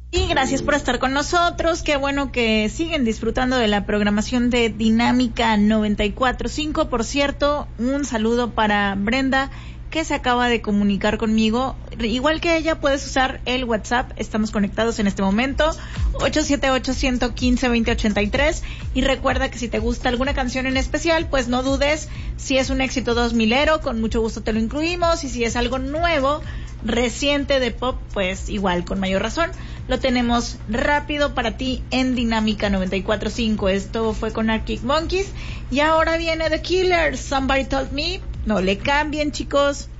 Y gracias por estar con nosotros. Qué bueno que siguen disfrutando de la programación de Dinámica 94.5. Por cierto, un saludo para Brenda, que se acaba de comunicar conmigo. Igual que ella, puedes usar el WhatsApp. Estamos conectados en este momento, 878-115-2083. Y recuerda que si te gusta alguna canción en especial, pues no dudes. Si es un éxito 2000ero, con mucho gusto te lo incluimos. Y si es algo nuevo, reciente de pop, pues igual, con mayor razón, lo tenemos rápido para ti en Dinámica 94.5. Esto fue con Arctic Monkeys. Y ahora viene The Killers, Somebody Told Me. No le cambien, chicos.